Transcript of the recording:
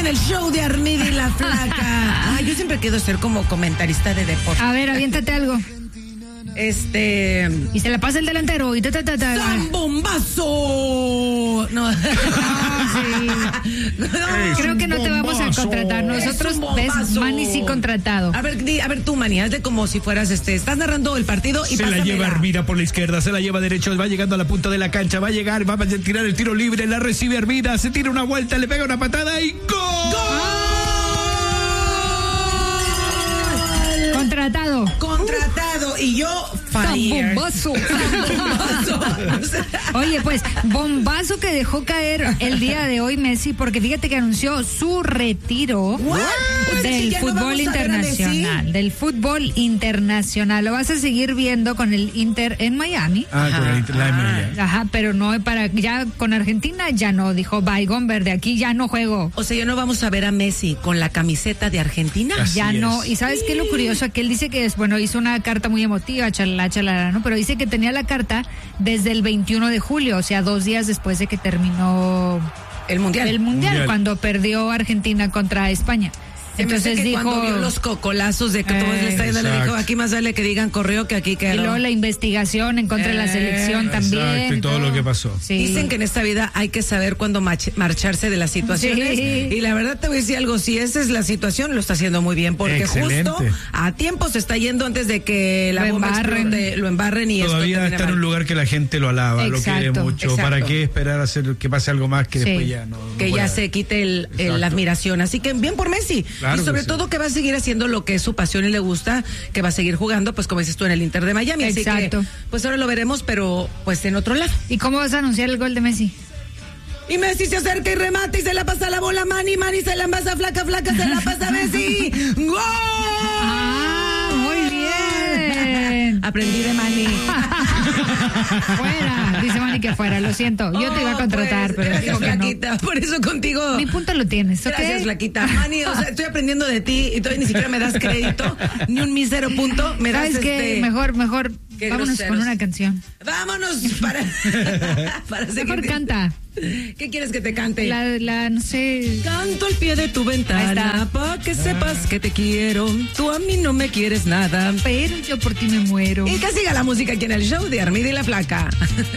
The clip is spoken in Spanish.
en el show de Armida y la Flaca. Ay, yo siempre quiero ser como comentarista de deporte. A ver, aviéntate algo. Y se la pasa el delantero y ¡Zambombazo! No. Sí. Creo que no te vamos a contratar. Nosotros, ves, Manny sí contratado. A ver tú, Manny, hazle como si fueras estás narrando el partido y se la lleva Armida por la izquierda, se la lleva derecho, va llegando a la punta de la cancha, va a llegar, va a tirar el tiro libre, la recibe Armida, se tira una vuelta, le pega una patada y ¡gol! Contratado. Y yo bombazo. Oye, pues, bombazo que dejó caer el día de hoy Messi, porque fíjate que anunció su retiro del fútbol internacional. Del fútbol internacional. Lo vas a seguir viendo con el Inter en Miami. Con el Inter en Miami. Ajá, pero no ya con Argentina ya no. Dijo, Baigón Verde, aquí ya no juego. O sea, ya no vamos a ver a Messi con la camiseta de Argentina. Así ya es. No. Y ¿sabes qué es lo curioso? Que él dice que hizo una carta muy emotiva, chalala, ¿no? Pero dice que tenía la carta desde el 21 de julio, o sea, 2 días después de que terminó el mundial. Cuando perdió Argentina contra España. Entonces dijo, cuando vio los cocolazos de que todo le está yendo, le dijo, aquí más vale que digan correo que aquí quedó. Y luego la investigación en contra de la selección también. Exacto, y todo lo que pasó. Sí. Dicen que en esta vida hay que saber cuándo marcharse de las situaciones. Sí. Y la verdad te voy a decir algo, si esa es la situación, lo está haciendo muy bien, porque excelente. Justo a tiempo se está yendo antes de que la bomba lo embarren y todavía está en un lugar que la gente lo alaba, lo quiere mucho. ¿Para qué esperar a hacer que pase algo más que después ya no? Que ya se quite la admiración. Así que bien por Messi. Claro, y sobre todo que va a seguir haciendo lo que es su pasión y le gusta, que va a seguir jugando, pues como dices tú, en el Inter de Miami. Exacto. Así que, pues ahora lo veremos, pero pues en otro lado. ¿Y cómo vas a anunciar el gol de Messi? Y Messi se acerca y remata y se la pasa la bola a Manny se la pasa Flaca se la pasa a Messi. ¡Gol! Muy bien. Aprendí de Manny. Fuera, dice Manny que fuera, lo siento. Yo te iba a contratar, pero gracias, digo que Flaquita, no. Por eso contigo. Mi punto lo tienes, ¿ok? Gracias, Flaquita. Manny, o sea, estoy aprendiendo de ti y todavía ni siquiera me das crédito, ni un mísero punto. Me das ¿Sabes qué? Mejor, vámonos groseros. con una canción. Vámonos para seguir. Mejor canta. ¿Qué quieres que te cante? No sé. Canto al pie de tu ventana pa' que sepas que te quiero. Tú a mí no me quieres nada, pero yo por ti me muero. Y que siga la música aquí en el show de Armida y la Flaca.